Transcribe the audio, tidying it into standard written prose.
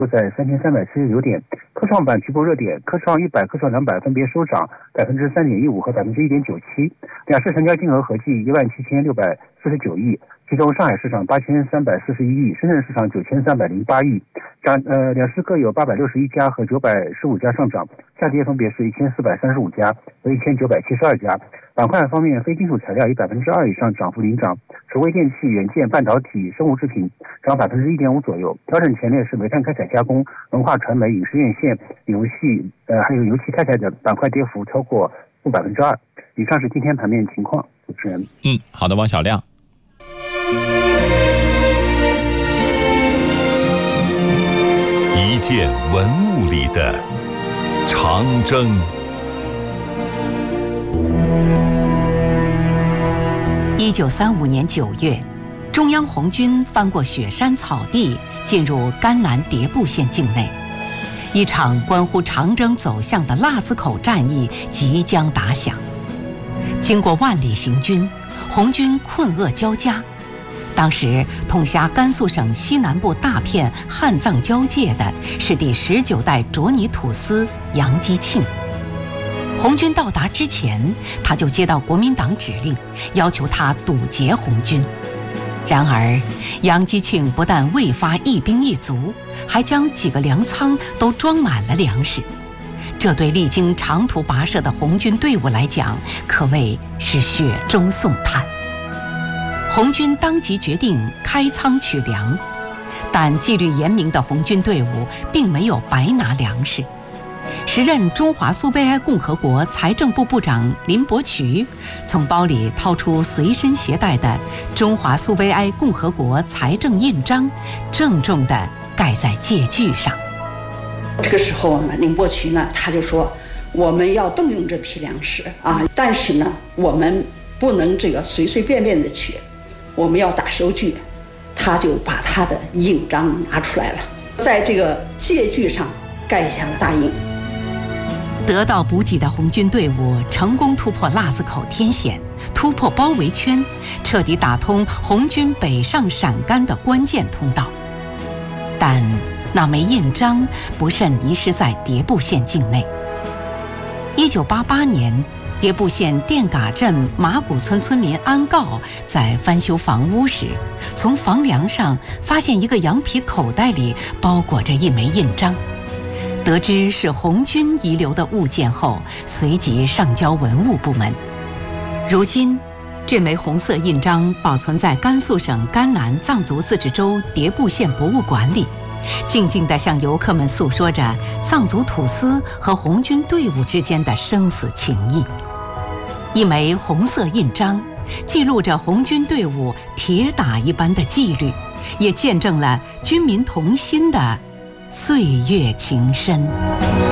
在3379点，科创板局部热点，科创100、科创200分别收涨3.15%和1.97%，两市成交金额合计17649亿，其中上海市场8341亿，深圳市场9308亿，两市各有861家和915家上涨，下跌分别是1435家和1972家。板块方面，非金属材料以2%以上涨幅领涨，除微电器、元件、半导体、生物制品涨1.5%左右。调整前列是煤炭开采加工、文化传媒、影视院线、游戏还有油气开采的板块跌幅超过负2%。以上是今天盘面情况。主持人， 好的，王小亮。 一件文物里的长征。 1935年9月，中央红军翻过雪山草地，进入甘南迭部县境内。一场关乎长征走向的腊子口战役即将打响。经过万里行军，红军困厄交加。当时统辖甘肃省西南部大片汉藏交界的是第19代卓尼土司杨基庆。红军到达之前，他就接到国民党指令，要求他堵截红军。然而，杨基庆不但未发一兵一卒，还将几个粮仓都装满了粮食。这对历经长途跋涉的红军队伍来讲，可谓是雪中送炭。红军当即决定开仓取粮，但纪律严明的红军队伍并没有白拿粮食。时任中华苏维埃共和国财政部部长林伯渠从包里掏出随身携带的中华苏维埃共和国财政印章，郑重地盖在借据上。 这个时候呢，林伯渠呢他就说，我们要动用这批粮食啊，但是呢，我们不能随随便便的取，我们要打收据。他就把他的印章拿出来了，在这个借据上盖下了大印。 得到补给的红军队伍成功突破腊子口天险，突破包围圈，彻底打通红军北上陕甘的关键通道。但那枚印章不慎遗失在迭部县境内。1988年，迭部县店嘎镇马古村村民安告在翻修房屋时，从房梁上发现一个羊皮口袋里包裹着一枚印章。得知是红军遗留的物件后，随即上交文物部门。如今，这枚红色印章保存在甘肃省甘南藏族自治州迭部县博物馆里，静静地向游客们诉说着藏族土司和红军队伍之间的生死情谊。一枚红色印章，记录着红军队伍铁打一般的纪律，也见证了军民同心的岁月情深。